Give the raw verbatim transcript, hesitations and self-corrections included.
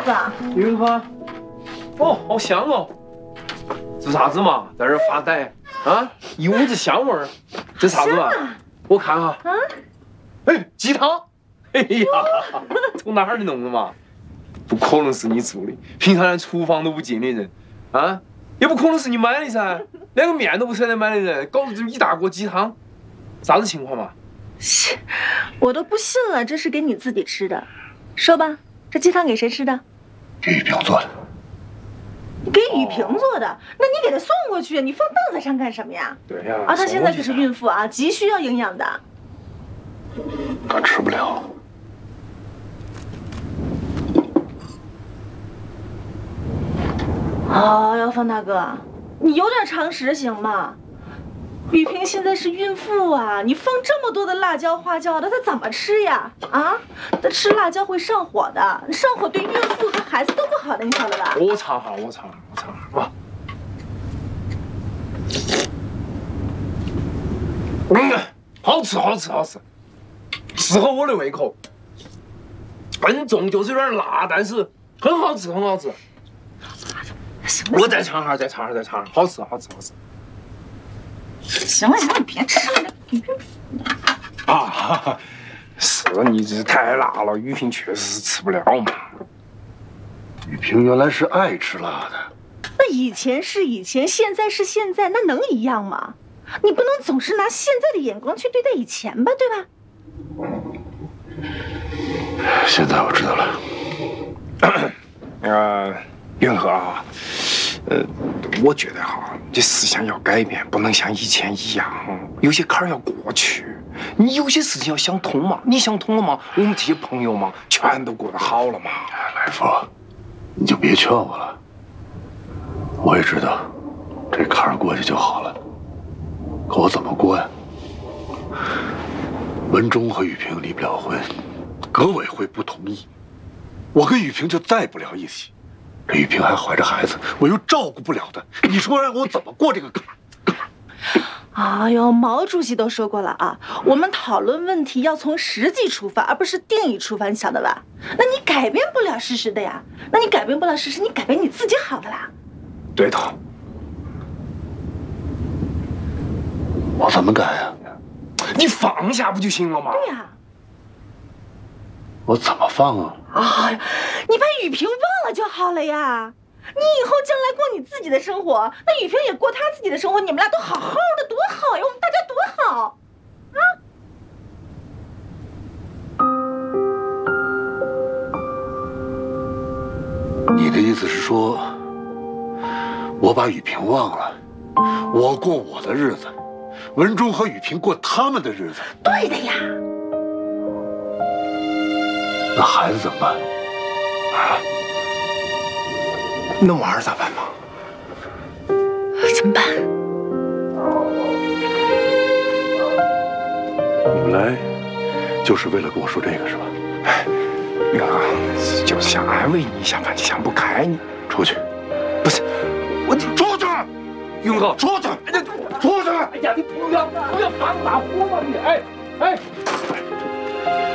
哥， 云花，哦，好香哦！做啥子嘛？在这儿发呆啊？一屋子香味儿。这啥子嘛？我看哈。啊。哎，鸡汤。哎呀，从哪儿你弄的嘛？不可能是你做的，平常连厨房都不进的人，啊，也不可能是你买的噻，连个面都不舍得买的人，搞了这么一大锅鸡汤，啥子情况嘛？ 是，我都不信了，这是给你自己吃的。说吧，这鸡汤给谁吃的？ 给雨萍做的。 给雨萍做的？那你给她送过去，你放凳子上干什么呀？ 对呀。 啊，她现在可是孕妇啊，急需要营养的。 她吃不了。 哦哟，方大哥，你有点常识行吗？雨萍现在是孕妇啊，你放这么多的辣椒、花椒的，她怎么吃呀？啊，她吃辣椒会上火的，上火对孕妇和孩子都不好的，你晓得吧？ 我尝哈，我尝，我尝啊。嗯，好吃，好吃，好吃，适合我的胃口。很重，就是有点辣，但是很好吃，很好吃。我再尝哈，再尝哈，再尝哈，好吃，好吃，好吃。 行了行了，你别吃了，孕妇。 啊，是你这太辣了，雨萍确实是吃不了嘛。 雨萍原来是爱吃辣的。 那以前是以前，现在是现在，那能一样吗？你不能总是拿现在的眼光去对待以前吧，对吧？ 现在我知道了。 呃，云禾啊，呃，我觉得哈，这思想要改变，不能像以前一样，有些坎儿要过去。你有些事情要想通嘛，你想通了吗？我们这些朋友嘛，全都过得好了嘛。 来福，你就别劝我了。我也知道，这坎儿过去就好了。可我怎么过呀？文忠和雨萍离不了婚，革委会不同意，我跟雨萍就在不了一起。这雨萍还怀着孩子，我又照顾不了她，你说让我怎么过这个坎儿？ 哎呦，毛主席都说过了啊，我们讨论问题要从实际出发，而不是定义出发，你晓得吧？那你改变不了事实的呀，那你改变不了事实，你改变你自己好的啦。 对头。 我怎么改呀？ 你放下不就行了吗？ 对呀。 我怎么放啊？ 哎呀，你把雨萍忘了就好了呀。你以后将来过你自己的生活，那雨萍也过她自己的生活，你们俩都好好的，多好呀！我们大家多好啊！你的意思是说，我把雨萍忘了，我过我的日子，文忠和雨萍过他们的日子？ 对的呀。 那孩子怎么办？ 啊？那娃儿咋办嘛？ 怎么办？ 你们来，就是为了跟我说这个是吧？ 哎，云禾，就是想安慰你一下嘛，你想不开你。 出去。 不是，我出去。云禾， 出去。 哎呀，出去！哎呀，你不要不要放大火嘛你！哎哎。